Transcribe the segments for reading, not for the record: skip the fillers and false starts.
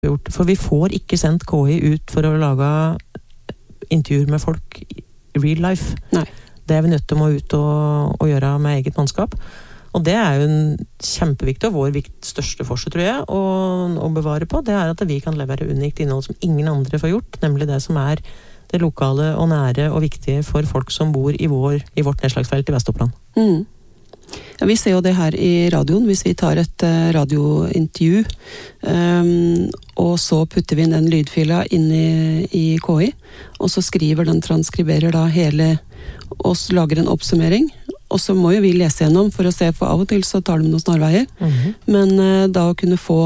gjort. For vi får ikke sendt KI ut for å lage intervjuer med folk i real life. Nei. Det vi nødt til å ut og gjøre med eget mannskap. Og det jo en kjempeviktig og vår største forskjell, tror jeg, å bevare på. Det at vi kan levere unikt innhold som ingen andre får gjort, nemlig det som det lokale og nære og viktige for folk som bor i vårt nedslagsfelt i Vest-Oppland. Ja, vi ser jo det her i radioen, hvis vi tar et radiointervju, og så putter vi inn den lydfila inn i KI, og så transkriberer da hele, og lager en oppsummering, og så må jo vi lese gjennom for å se, for av og til så tar de noen snarveier, men da å kunne få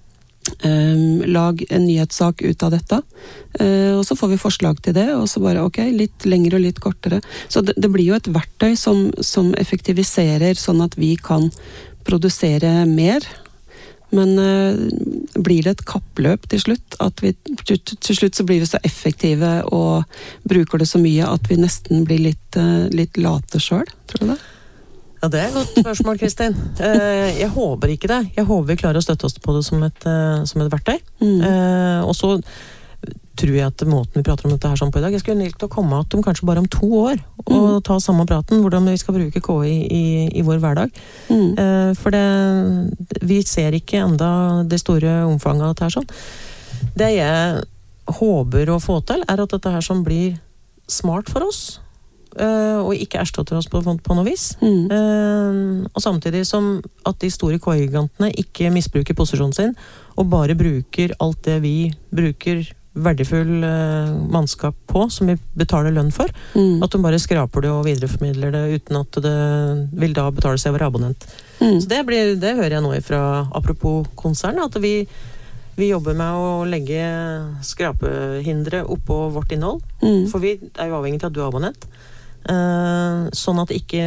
lag en nyhetssak ut av dette, og så får vi forslag til det, og så bare ok, litt lengre og litt kortere. Så det blir jo et verktøy som effektiviserer sånn at vi kan produsere mer, men blir det et kappløp til slutt, at vi til slutt så blir vi så effektive og bruker det så mye at vi nesten blir litt late selv, tror du det? Ja, det et godt spørsmål, Kristin. Jeg håper ikke det. Jeg håper vi klarer å støtte oss på det som et verktøy. Og så tror jeg at måten vi prater om dette her sånn på i dag, jeg skulle likt å komme at kanskje bare om 2 år og ta samme praten, hvordan vi skal bruke KI i vår hverdag. For vi ser ikke enda det store omfanget av dette her sånn. Det jeg håper å få til at dette her som blir smart for oss, og ikke erstatter oss på noe vis. Og samtidig som at de store KI-gigantene ikke misbruker posisjonen sin, og bare bruker alt det vi bruker verdifull mannskap på, som vi betaler lønn for, at de bare skraper det og videreformidler det uten at det vil da betale seg å være abonnent. Så det hører jeg nå ifra, apropos konsern, at vi jobber med å legge skrapehindre oppå vårt innhold, for vi jo avhengig av at du abonnent, sånn at ikke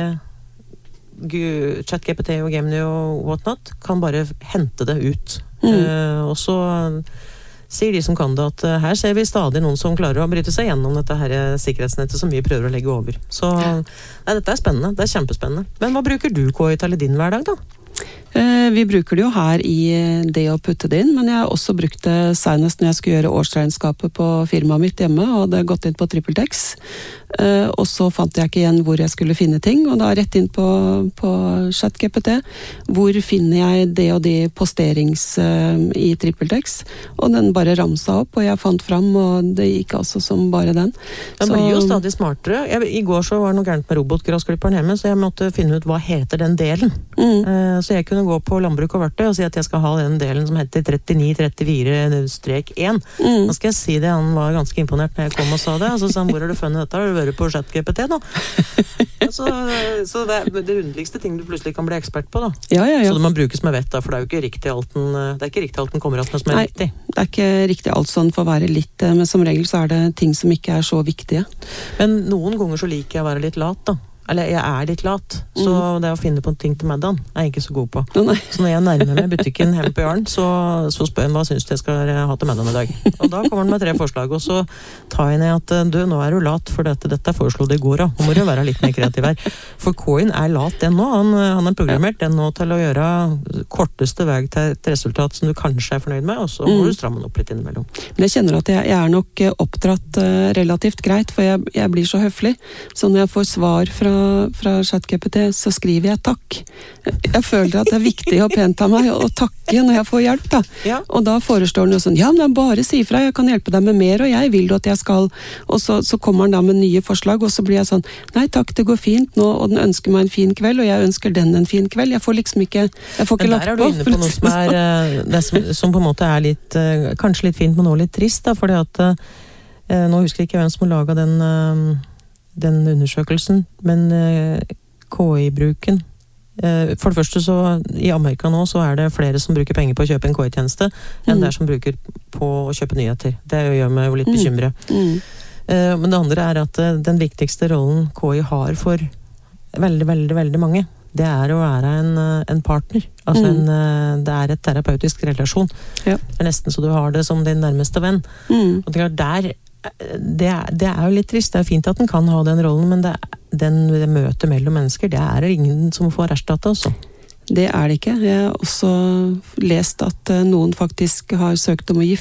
ChatGPT og Gemini og whatnot kan bare hente det ut. Og så sier de som kan det at her ser vi stadig noen som klarer å bryte seg gjennom dette her sikkerhetsnettet som vi prøver å legge over. Så dette spennende, det kjempespennende. Men hva bruker du KI til i din hverdag da? Vi bruker det jo her i det å putte det inn, men jeg har også brukt det senest når jeg skulle gjøre årsregnskapet på firmaet mitt hjemme, og hadde gått inn på TrippelTex, og så fant jeg ikke igjen hvor jeg skulle finne ting, og da rett inn på ChatGPT, hvor finner jeg det og det posterings i TrippelTex, og den bare ramsa opp, og jeg fant fram, og det gikk altså som bare den. Den blir jo stadig smartere. I går så var det noe gærent med robotgrassklipperen hjemme, så jeg måtte finne ut hva heter den delen. Så jeg kunne gå på landbruk og verktøy og si at jeg skal ha den delen som heter 3934-1. Nå skal jeg si det, han var ganske imponert når jeg kom og sa det, og så sa han, hvor har du funnet dette? Har du vært på ChatGPT nå? Så det underligste ting du plutselig kan bli ekspert på da. Ja. Så det må brukes med vett da, for det jo ikke riktig alt den kommer opp med som riktig. Nei, det ikke riktig alt sånn for å være litt, men som regel så det ting som ikke så viktige. Men noen ganger så liker jeg å være litt lat da. Eller jeg litt lat, så det å finne på en ting til middagen jeg ikke så god på. Så når jeg nærmer meg butikken hjemme på Jarn, så spør jeg hva synes du jeg skal ha til middagen i dag. Og da kommer han med 3 forslag, og så tar jeg ned at du, nå du lat, for dette foreslo det i går da. Nå må du jo være litt mer kreativ her. For Coin lat den nå, han programmert den nå til å gjøre korteste vei til et resultat som du kanskje fornøyd med, og så må du stramme den opp litt innimellom. Men jeg kjenner at jeg nok oppdratt relativt greit, for jeg blir så høflig. Så når jeg får svar fra ChatGPT, så skriver jeg takk. Jeg føler at det viktig og pent av meg å takke når jeg får hjelp da. Ja. Og da forestår den jo sånn, ja, men bare si fra, jeg kan hjelpe deg med mer, og jeg vil at jeg skal, og så kommer den da med nye forslag, og så blir jeg sånn, nei takk, det går fint nå, og den ønsker meg en fin kveld, og jeg ønsker den en fin kveld. Jeg får liksom ikke, jeg får ikke lagt på. Men der du inne på noe som på en måte litt, kanskje litt fint, men også litt trist da, fordi at nå husker jeg ikke hvem som har laget den undersøkelsen, men KI-bruken. For det første så, i Amerika nå, så det flere som bruker penger på å kjøpe en KI-tjeneste, enn der som bruker på å kjøpe nyheter. Det gjør meg jo litt bekymret. Men det andre at den viktigste rollen KI har for veldig, veldig, veldig mange, det å være en partner. Altså det et terapeutisk relasjon. Ja. Det nesten så du har det som din nærmeste venn. Og det der det jo litt trist. Det fint at den kan ha den rollen, men det møtet mellom mennesker, det ingen som får erstattet også. Det er det ikke. Jeg har også lest at noen faktisk har søkt om å gi